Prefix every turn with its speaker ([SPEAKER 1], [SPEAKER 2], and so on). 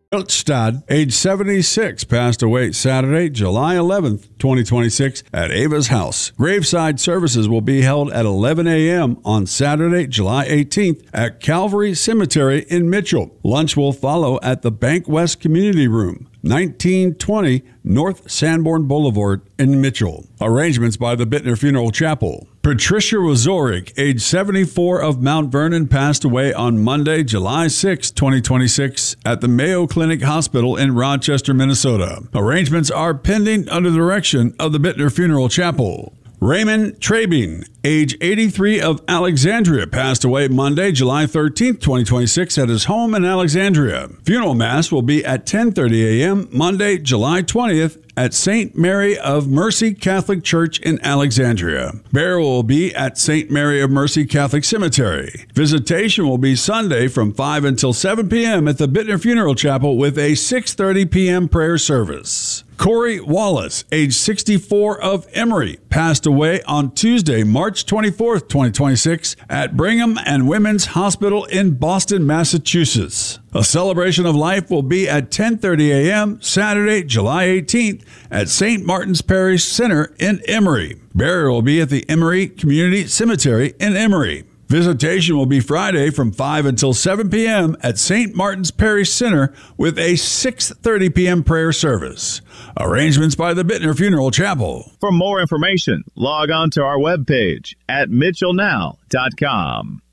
[SPEAKER 1] Hiltstad, age 76, passed away Saturday, July 11th, 2026, at Ava's house. Graveside services will be held at 11 a.m. on Saturday, July 18th at Calvary Cemetery in Mitchell. Lunch will follow at the Bank West Community Room, 1920 North Sanborn Boulevard in Mitchell. Arrangements by the Bittner Funeral Chapel. Patricia Wazorik, age 74, of Mount Vernon, passed away on Monday, July 6, 2026, at the Mayo Clinic Hospital in Rochester, Minnesota. Arrangements are pending under the direction of the Bittner Funeral Chapel. Raymond Trabing, age 83, of Alexandria, passed away Monday, July 13, 2026, at his home in Alexandria. Funeral Mass will be at 10:30 a.m. Monday, July 20th, at St. Mary of Mercy Catholic Church in Alexandria. Burial will be at St. Mary of Mercy Catholic Cemetery. Visitation will be Sunday from 5 until 7 p.m. at the Bittner Funeral Chapel with a 6:30 p.m. prayer service. Corey Wallace, age 64, of Emory, passed away on Tuesday, March 24th, 2026, at Brigham and Women's Hospital in Boston, Massachusetts. A celebration of life will be at 10:30 a.m. Saturday, July 18th, at St. Martin's Parish Center in Emory. Burial will be at the Emory Community Cemetery in Emory. Visitation will be Friday from 5 until 7 p.m. at St. Martin's Parish Center with a 6:30 p.m. prayer service. Arrangements by the Bittner Funeral Chapel.
[SPEAKER 2] For more information, log on to our webpage at mitchellnow.com.